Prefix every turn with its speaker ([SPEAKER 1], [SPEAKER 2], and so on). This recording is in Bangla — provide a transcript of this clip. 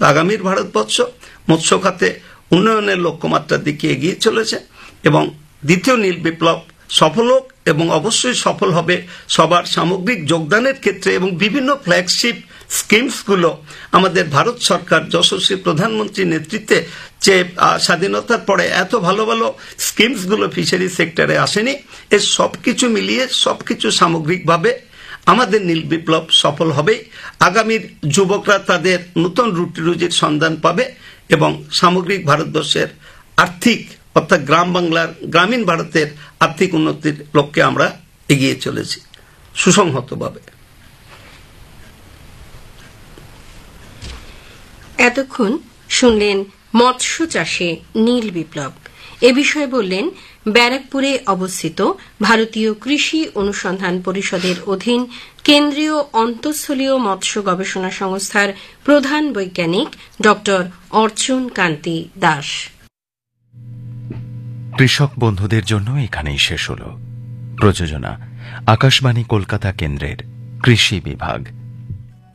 [SPEAKER 1] আগামীর ভারতবর্ষ মৎস্য খাতে উন্নয়নের লক্ষ্যমাত্রার দিকে এগিয়ে চলেছে এবং দ্বিতীয় নীল বিপ্লব সফল হোক এবং অবশ্যই সফল হবে সবার সামগ্রিক যোগদানের ক্ষেত্রে এবং বিভিন্ন ফ্ল্যাগশিপ স্কিমসগুলো আমাদের ভারত সরকার যশস্বী প্রধানমন্ত্রীর নেতৃত্বে যে স্বাধীনতার পরে এত ভালো ভালো স্কিমসগুলো ফিশারি সেক্টরে আসেনি, এর সবকিছু মিলিয়ে সবকিছু সামগ্রিকভাবে আমাদের নীল বিপ্লব সফল হবে। আগামীর যুবকরা তাদের নতুন রুটি রুজির সন্ধান পাবে এবং সামগ্রিক ভারতবর্ষের আর্থিক অর্থাৎ গ্রাম বাংলার গ্রামীণ ভারতের আর্থিক উন্নতির লক্ষ্যে আমরা এগিয়ে চলেছি সুসংহতভাবে।
[SPEAKER 2] এতক্ষণ শুনলেন মৎস্য চাষে নীল বিপ্লব। এ বিষয়ে বললেন ব্যারাকপুরে অবস্থিত ভারতীয় কৃষি অনুসন্ধান পরিষদের অধীন কেন্দ্রীয় অন্তঃস্থলীয় মৎস্য গবেষণা সংস্থার প্রধান বৈজ্ঞানিক ড অর্চন কান্তি দাস।
[SPEAKER 3] কৃষক বন্ধুদের জন্য এখানেই শেষ হল। প্রযোজনা আকাশবাণী কলকাতা কেন্দ্রের কৃষি বিভাগ।